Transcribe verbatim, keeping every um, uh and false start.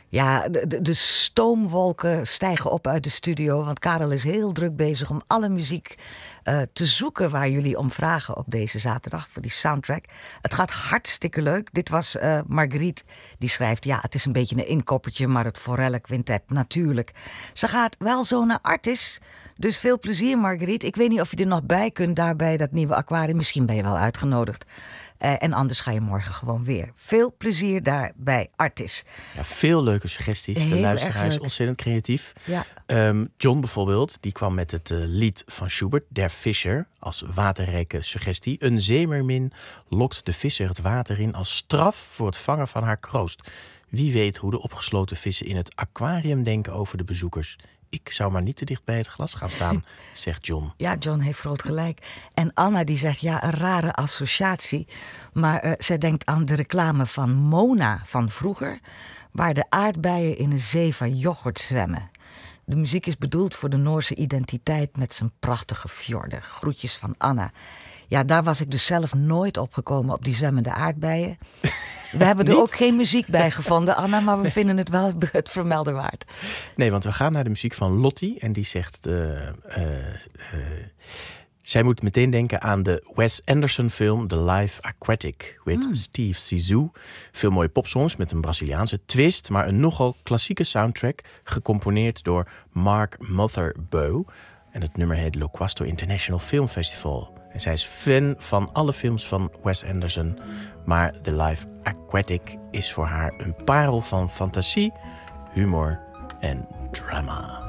Ja, de, de, de stoomwolken stijgen op uit de studio. Want Karel is heel druk bezig om alle muziek uh, te zoeken waar jullie om vragen op deze zaterdag voor die soundtrack. Het gaat hartstikke leuk. Dit was uh, Marguerite die schrijft, ja, het is een beetje een inkoppertje, maar het Forelle Quintet natuurlijk. Ze gaat wel zo naar Artis. Dus veel plezier, Marguerite. Ik weet niet of je er nog bij kunt daar bij dat nieuwe aquarium. Misschien ben je wel uitgenodigd. Uh, en anders ga je morgen gewoon weer. Veel plezier daar bij Artis. Ja, veel leuke suggesties. Heel de luisteraar is ontzettend creatief. Ja. Um, John bijvoorbeeld, die kwam met het uh, lied van Schubert, Der Fischer, als waterrijke suggestie. Een zeemermin lokt de visser het water in als straf voor het vangen van haar kroost. Wie weet hoe de opgesloten vissen in het aquarium denken over de bezoekers. Ik zou maar niet te dicht bij het glas gaan staan, zegt John. Ja, John heeft groot gelijk. En Anna die zegt, ja, een rare associatie. Maar uh, zij denkt aan de reclame van Mona van vroeger, waar de aardbeien in een zee van yoghurt zwemmen. De muziek is bedoeld voor de Noorse identiteit met zijn prachtige fjorden. Groetjes van Anna. Ja, daar was ik dus zelf nooit opgekomen op die zwemmende aardbeien. We hebben er ook geen muziek bij gevonden, Anna, maar we nee. vinden het wel het vermelden waard. Nee, want we gaan naar de muziek van Lottie en die zegt... Uh, uh, uh, zij moet meteen denken aan de Wes Anderson film The Life Aquatic with mm. Steve Zissou. Veel mooie popsongs met een Braziliaanse twist, maar een nogal klassieke soundtrack gecomponeerd door Mark Motherbow. En het nummer heet Loquasto International Film Festival. En zij is fan van alle films van Wes Anderson. Maar The Life Aquatic is voor haar een parel van fantasie, humor en drama.